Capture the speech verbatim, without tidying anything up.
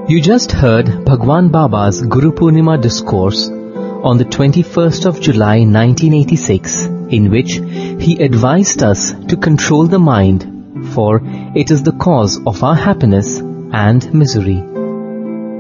You just heard Bhagwan Baba's Guru Purnima discourse on the twenty-first of July nineteen eighty-six, in which he advised us to control the mind, for it is the cause of our happiness and misery.